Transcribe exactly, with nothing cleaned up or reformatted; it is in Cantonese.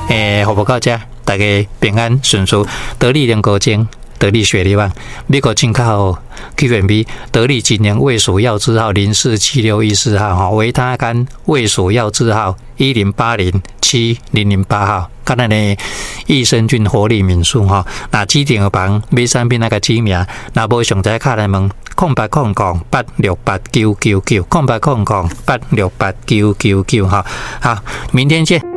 诶，服务到这，大家平安顺遂，得力能够精。得力雪力旺，美国进口 Q M B 得力今年胃属药字号零四七六一四号哈，维他肝胃属药字号一零八零七零零八号，看来呢益生菌活力敏速哈，那指定房买产品那个指名，那无详细卡来问，空八空空八六八九九九，空八空空八六八九九九哈，好，明天见。